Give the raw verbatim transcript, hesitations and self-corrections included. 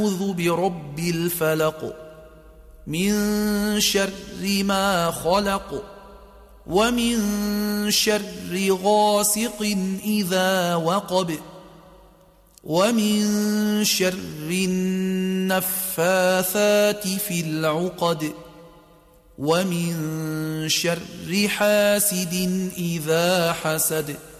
أعوذ برب الفلق من شر ما خلق ومن شر غاسق إذا وقب ومن شر النفاثات في العقد ومن شر حاسد إذا حسد